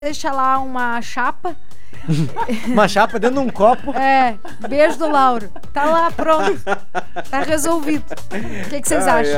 deixa lá uma chapa. Uma chapa dentro de um copo. Beijo do Lauro. Tá lá, pronto. Tá resolvido. O que vocês acham?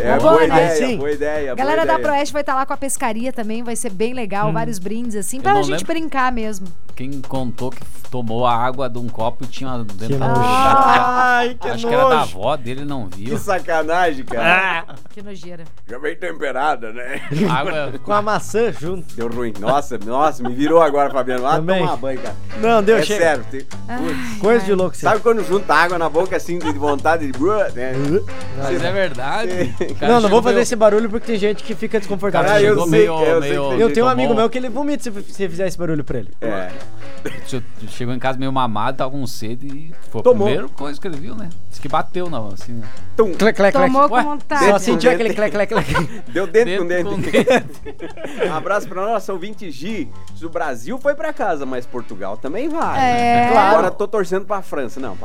Boa ideia. Galera da Proeste vai estar lá com a pescaria também, vai ser bem legal, vários brindes assim, pra gente brincar mesmo. Quem contou que tomou a água de um copo e tinha dentro da Ai, que Acho nojo. que era da avó dele, não viu. Que sacanagem, cara. Que nojeira. Já vem temperada, né? Água Com a maçã junto. Deu ruim. Nossa, me virou agora, Fabiano. Lá Também. tomar banho, cara. Não, deu, É chega. sério. Coisa de louco. Sabe quando junta água na boca assim, de vontade de... né? Mas é verdade. Não vou fazer esse barulho porque tem gente que fica desconfortável. Ah, eu Chegou sei meio- que Eu tenho um tomou- amigo meu que ele vomita se você fizer esse barulho pra ele. Chegou em casa meio mamado, tava com sede e foi a Tomou. primeira coisa que ele viu, né? Diz que bateu não, assim, né? Tum. Clec, clec, clec. Tomou Ué, com vontade. Só Dentro sentiu com aquele clec, clec, clec. Deu dentro com Dentro com dentro. Um abraço pra nossa ouvinte Gi. O Brasil foi pra casa, mas Portugal também vai. É. Claro. Agora tô torcendo pra França. Não, pra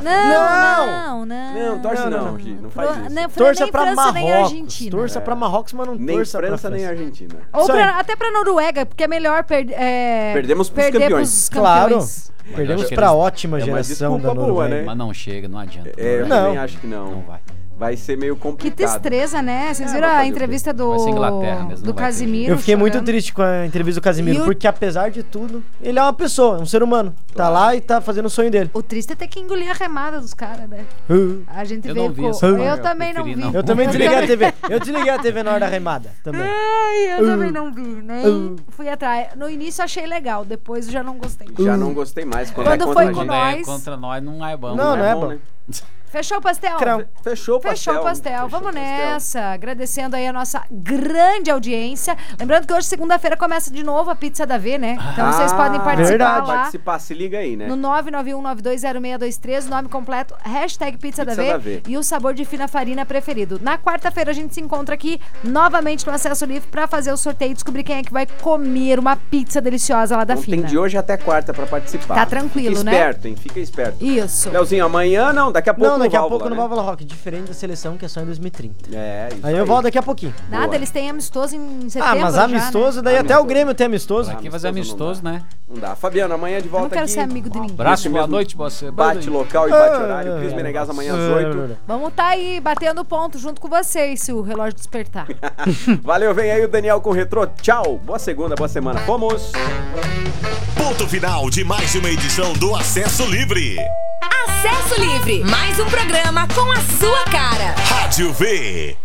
Não. Não, torce não, Gi. Não faz isso. Nem Torça pra França, nem Marrocos. Argentina. Torça pra Marrocos, mas não Nem torça pra França, nem França. Argentina. Ou Isso aí. até pra Noruega, porque é melhor Perdemos pros perder campeões. pros Claro. campeões. Perdemos acho que pra eles- ótima É uma geração da desculpa boa, Noruega. né? Mas não chega, não adianta. Eu Não. também acho que não. Não vai. Vai ser meio Que complicado. destreza, né? Vocês viram vai a fazer o entrevista Vai ser Inglaterra mesmo, do não vai ter Casimiro? Eu fiquei muito chorando. triste com a entrevista do Casimiro, E o- porque apesar de tudo, ele é uma pessoa, um ser humano. Tá Claro. lá e tá fazendo o sonho dele. O triste é ter que engolir a remada dos caras, né? A gente Eu veio não vi com... essa Eu parte, também eu não preferi vi. não. Eu também desliguei a TV. Eu desliguei a TV na hora da remada. Também. Ai, eu também não vi, nem fui atrás. No início achei legal, depois já não gostei. Já não gostei mais. Quando é contra foi a com gente. Quando é nós. contra nós, não é bom. Não, não é bom. né? Fechou o pastel? Crão. Fechou o pastel. Fechou o pastel. Fechou Vamos o pastel. nessa. Agradecendo aí a nossa grande audiência. Lembrando que hoje, segunda-feira, começa de novo a Pizza da V, né? Então vocês podem participar verdade. lá. Participar, se liga aí, né? No 991920623, nome completo, hashtag Pizza da Pizza V da V. e o sabor de fina farina preferido. Na quarta-feira a gente se encontra aqui novamente no Acesso Livre pra fazer o sorteio e descobrir quem é que vai comer uma pizza deliciosa lá da Então Fina. tem de hoje até quarta pra participar. Tá tranquilo, Fica né? esperto, hein? Fica esperto. Isso. Leozinho, amanhã não, daqui a pouco Não, no daqui a Válvula, pouco no né? Válvula Rock, diferente da seleção que é só em 2030. É, isso Aí eu volto daqui a pouquinho. Nada, Boa. eles têm amistoso em setembro. Ah, mas já, amistoso, né? daí até o Amistoso. Grêmio tem amistoso. Aqui vai ser amistoso, não dá. né? Não dá. Fabiano, amanhã de Eu volta não quero aqui. ser amigo de ninguém. Abraço, Esse boa mesmo noite, você. Bate local e bate horário. Cris Menegas amanhã às 8. Vamos tá aí, batendo ponto junto com vocês, se o relógio despertar. Valeu, vem aí o Daniel com o Retrô. Tchau. Boa segunda, boa semana. Fomos. Ponto final de mais uma edição do Acesso Livre. Acesso Livre, mais um programa com a sua cara. Rádio V.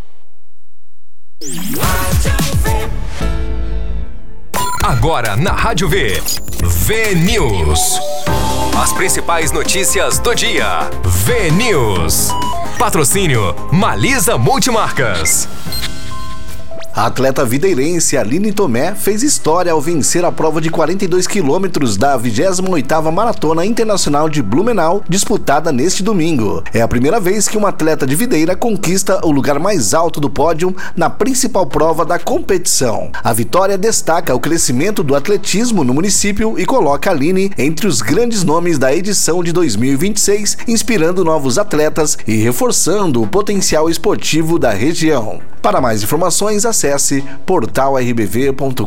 Agora na Rádio V. V-News. As principais notícias do dia. V-News. Patrocínio Malisa Multimarcas. A atleta videirense Aline Tomé fez história ao vencer a prova de 42 quilômetros da 28ª Maratona Internacional de Blumenau, disputada neste domingo. É a primeira vez que uma atleta de Videira conquista o lugar mais alto do pódio na principal prova da competição. A vitória destaca o crescimento do atletismo no município e coloca Aline entre os grandes nomes da edição de 2026, inspirando novos atletas e reforçando o potencial esportivo da região. Para mais informações, acesse portalrbv.com.br.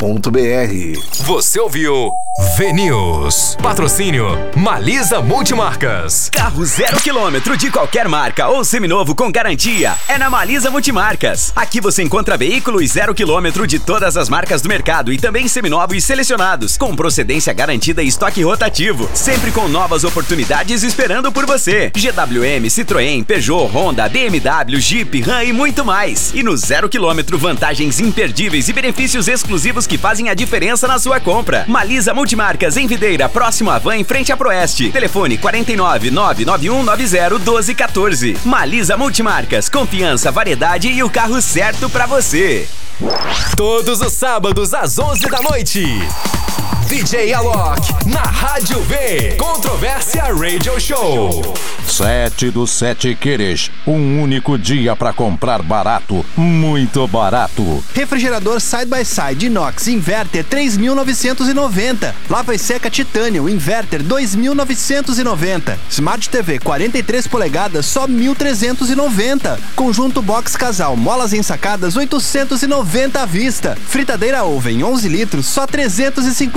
Você ouviu V-News. Patrocínio Malisa Multimarcas. Carro 0 km de qualquer marca ou seminovo com garantia é na Malisa Multimarcas. Aqui você encontra veículos 0 km de todas as marcas do mercado e também seminovos selecionados, com procedência garantida e estoque rotativo, sempre com novas oportunidades esperando por você. GWM, Citroën, Peugeot, Honda, BMW, Jeep, Ram e muito mais. E no 0 km, vantagens imperdíveis e benefícios exclusivos que fazem a diferença na sua compra. Malisa Multimarcas em Videira, próximo à Van, em frente à Proeste. Telefone 49 99190 1214. Malisa Multimarcas, confiança, variedade e o carro certo pra você. Todos os sábados às 11 da noite. DJ Alok, na Rádio V. Controvérsia Radio Show. 7 do 7 Queres. Um único dia pra comprar barato. Muito barato. Refrigerador Side by Side inox inverter 3.990. Lava e seca Titanium inverter 2.990. Smart TV 43 polegadas só 1.390. Conjunto box casal molas ensacadas 890 à vista. Fritadeira Oven 11 litros só 350